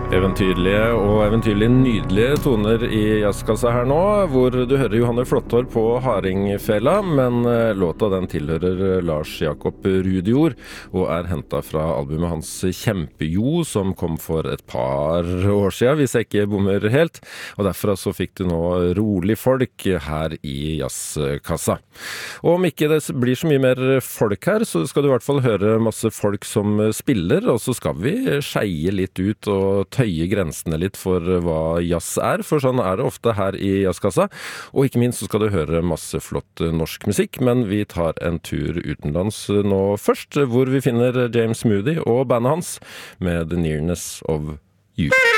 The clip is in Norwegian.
Eventyrlige nydelige toner i jazzkassa her nå, hvor du hører Johanne Flotthår på Hardingfela, men låta den tilhører Lars Jakob Rudjord, og hentet fra albumet hans Kjempejo, som kom for et par år siden, hvis jeg ikke bommer helt, og derfra så fikk du nå rolig folk her i jazzkassa. Og om ikke det blir så mye mer folk her, så skal du i hvert fall høre masse folk som spiller, og så skal vi skeie litt ut og tøye grensene litt for hva jazz for sånn det ofte her i jazzkassa. Og ikke minst så skal du høre masse flott norsk musikk, men vi tar en tur utenlands nå først, hvor vi finner James Moody og bandet hans med The Nearness of You.